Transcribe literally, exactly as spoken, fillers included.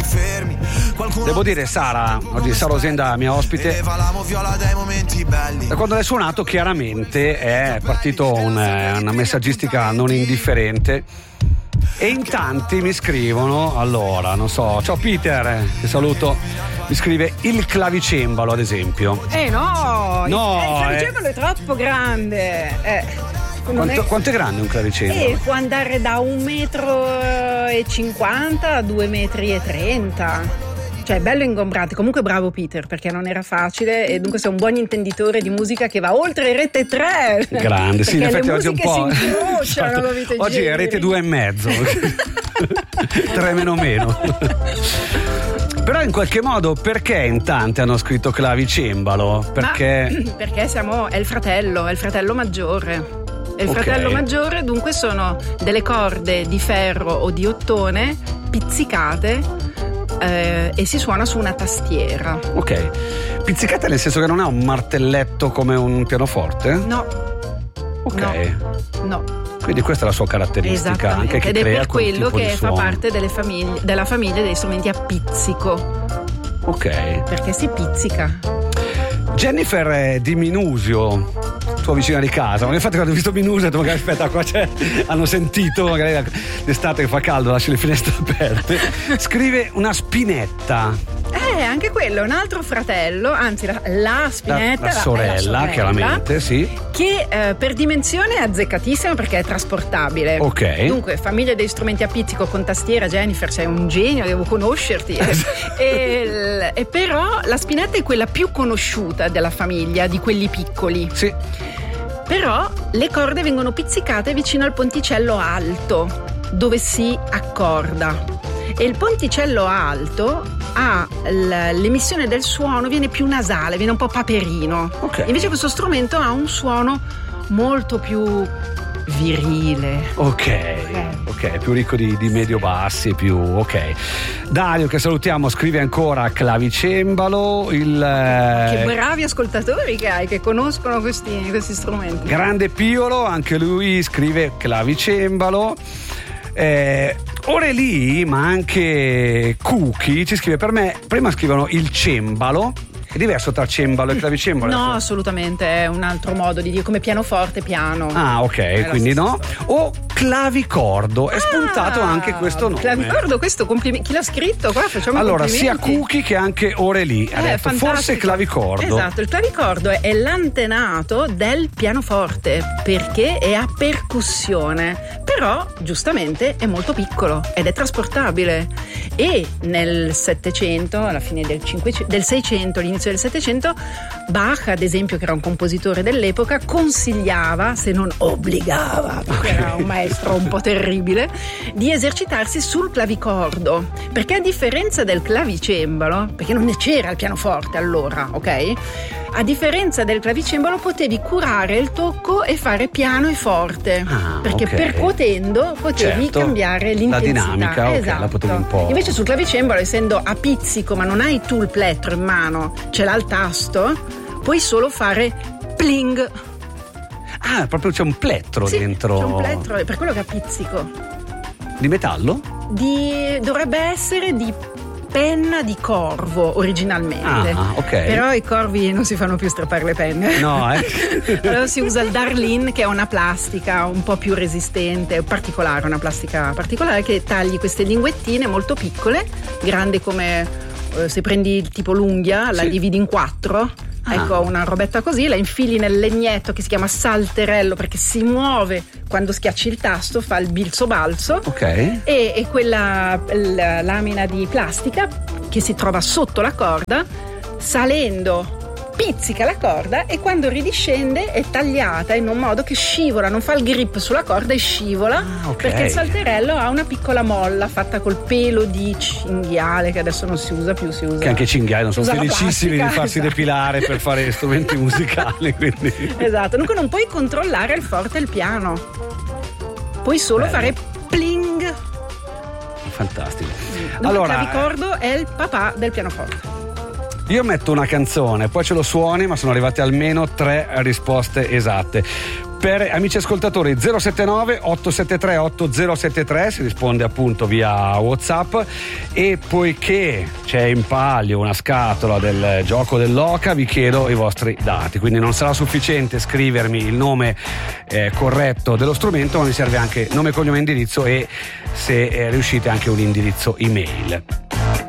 fermi. Devo dire, Sara, oggi Sara Rosenda, mia ospite, da quando l'hai suonato chiaramente è partito un, una messaggistica non indifferente. E in tanti mi scrivono, allora, non so, ciao Peter, che saluto, mi scrive il clavicembalo ad esempio. Eh no, no il clavicembalo eh. è troppo grande. Eh, quanto, è... quanto è grande un clavicembalo? Eh, può andare da un metro e cinquanta a due metri e trenta. Cioè, bello ingombrante. Comunque bravo Peter, perché non era facile e dunque sei un buon intenditore di musica che va oltre Rete tre. Grande, sì, in effetti oggi è un po'. Si incrociano, oggi è Rete due e mezzo. tre meno meno. Però in qualche modo perché in tanti hanno scritto clavicembalo? Perché? Ma, perché siamo, è il fratello, è il fratello maggiore. È il okay. fratello maggiore, dunque sono delle corde di ferro o di ottone pizzicate. Eh, e si suona su una tastiera. Ok, pizzicata nel senso che non ha un martelletto come un pianoforte? No. Ok. No. no. Quindi questa è la sua caratteristica, anche che ed crea è per quello che fa parte delle famiglie, della famiglia degli strumenti a pizzico. Ok. Perché si pizzica. Jennifer di Minusio, tua vicina di casa, ma infatti quando ho visto Minusio ho detto magari aspetta qua c'è, hanno sentito magari l'estate che fa caldo lasci le finestre aperte, scrive una spinetta. Eh, anche quello è un altro fratello, anzi la, la spinetta, la, la, sorella, la sorella, chiaramente, sì. Che eh, per dimensione è azzeccatissima perché è trasportabile. Ok. Dunque, famiglia degli strumenti a pizzico con tastiera, Jennifer, sei un genio, devo conoscerti. e, e però la spinetta è quella più conosciuta della famiglia, di quelli piccoli. Sì. Però le corde vengono pizzicate vicino al ponticello alto, dove si accorda. E il ponticello alto ha l'emissione del suono, viene più nasale, viene un po' paperino. Okay. Invece questo strumento ha un suono molto più virile. Ok, eh. ok, più ricco di, di medio bassi, più ok. Dario, che salutiamo, scrive ancora clavicembalo. Il che bravi ascoltatori che hai, che conoscono questi, questi strumenti. Grande Piolo, anche lui scrive clavicembalo. Eh, Orelì, ma anche Cookie ci scrive, per me prima scrivono il cembalo. È diverso tra cembalo e clavicembalo? No, assolutamente, è un altro modo di dire, come pianoforte, piano. Ah, ok, quindi no. O clavicordo, è ah, spuntato anche questo nome. Clavicordo, questo complimenti. Chi l'ha scritto? Qua facciamo allora, sia Cookie che anche Orelì ha eh, detto forse clavicordo. Esatto, il clavicordo è l'antenato del pianoforte perché è a percussione, però giustamente è molto piccolo ed è trasportabile. E nel Settecento, alla fine del, cinquecento, del Seicento, all'inizio del Settecento, Bach, ad esempio, che era un compositore dell'epoca, consigliava, se non obbligava, perché era un maestro un po' terribile, di esercitarsi sul clavicordo, perché a differenza del clavicembalo, perché non c'era il pianoforte allora, ok? A differenza del clavicembalo potevi curare il tocco e fare piano e forte, ah, perché okay. percuotendo potevi certo, cambiare l'intensità. La dinamica, esatto. Okay, la potevi un po'. Invece sul clavicembalo, essendo a pizzico, ma non hai tu il plettro in mano, ce l'ha il tasto, puoi solo fare pling. Ah, proprio c'è un plettro sì, dentro. C'è un plettro, è per quello che ha pizzico. Di metallo? Di dovrebbe essere di penna di corvo originalmente. Ah, ok. Però i corvi non si fanno più strappare le penne. No, eh. Allora si usa il Darlene, che è una plastica un po' più resistente, particolare, una plastica particolare che tagli queste linguettine molto piccole, grande come eh, se prendi tipo l'unghia, la sì. dividi in quattro. Ah. Ecco, una robetta così, la infili nel legnetto che si chiama salterello perché si muove quando schiacci il tasto, fa il bilzo balzo. Ok. E, e quella la lamina di plastica che si trova sotto la corda, salendo pizzica la corda e quando ridiscende è tagliata in un modo che scivola, non fa il grip sulla corda e scivola, ah, okay. perché il salterello ha una piccola molla fatta col pelo di cinghiale che adesso non si usa più, si usa. Che anche i cinghiali non sono felicissimi di farsi esatto. depilare per fare strumenti musicali, quindi. Esatto, dunque non puoi controllare il forte e il piano, puoi solo Bello. fare pling. Fantastico. Dunque, allora, il clavicordo è il papà del pianoforte. Io metto una canzone, poi ce lo suoni, ma sono arrivate almeno tre risposte esatte. Per amici ascoltatori zero sette nove otto sette tre otto zero sette tre, si risponde appunto via WhatsApp, e poiché c'è in palio una scatola del gioco dell'oca vi chiedo i vostri dati, quindi non sarà sufficiente scrivermi il nome eh, corretto dello strumento, ma mi serve anche nome, cognome e indirizzo, e se eh, riuscite anche un indirizzo email.